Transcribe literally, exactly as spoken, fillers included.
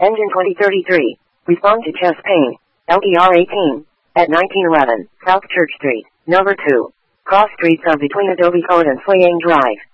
Engine twenty thirty-three. Respond to chest pain. L E R eighteen. At nineteen eleven, South Church Street, number two. Cross streets are between Adobe Court and Swaying Drive.